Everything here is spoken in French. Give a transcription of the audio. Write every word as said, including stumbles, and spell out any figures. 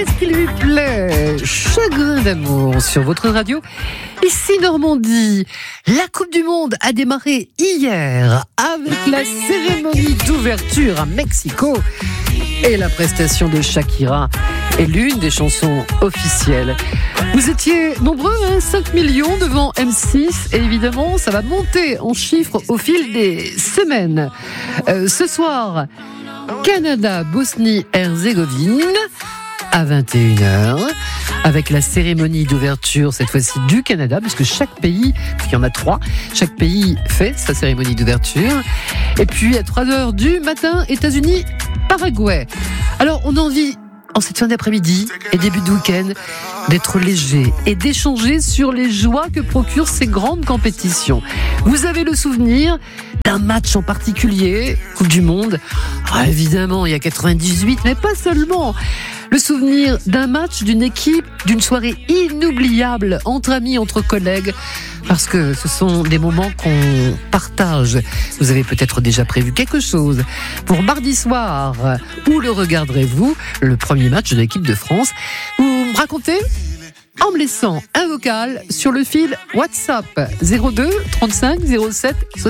Qu'est-ce qui lui plaît? Chagrin d'amour sur votre radio. Ici Normandie, la Coupe du Monde a démarré hier avec la cérémonie d'ouverture à Mexico et la prestation de Shakira est l'une des chansons officielles. Vous étiez nombreux, hein, cinq millions devant M six et évidemment ça va monter en chiffres au fil des semaines. Euh, ce soir, Canada, Bosnie-Herzégovine à vingt et une heures, avec la cérémonie d'ouverture, cette fois-ci du Canada, parce que chaque pays, parce qu'il y en a trois, chaque pays fait sa cérémonie d'ouverture. Et puis à trois heures du matin, États-Unis, Paraguay. Alors on a envie, en cette fin d'après-midi et début de week-end, d'être léger et d'échanger sur les joies que procurent ces grandes compétitions. Vous avez le souvenir d'un match en particulier, Coupe du Monde? Ah, évidemment, il y a quatre-vingt-dix-huit, mais pas seulement. Le souvenir d'un match, d'une équipe, d'une soirée inoubliable entre amis, entre collègues, parce que ce sont des moments qu'on partage. Vous avez peut-être déjà prévu quelque chose pour mardi soir. Où le regarderez-vous? Le premier match de l'équipe de France. Vous me racontez en me laissant un vocal sur le fil WhatsApp zéro deux trente-cinq zéro sept